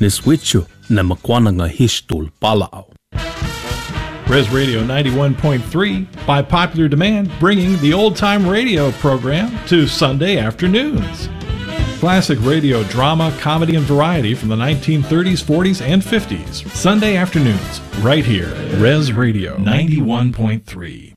Niswichu na makwananga hishtul palao. Res Radio 91.3, by popular demand, bringing the old-time radio program to Sunday afternoons. Classic radio drama, comedy, and variety from the 1930s, 40s, and 50s. Sunday afternoons, right here. Res Radio 91.3.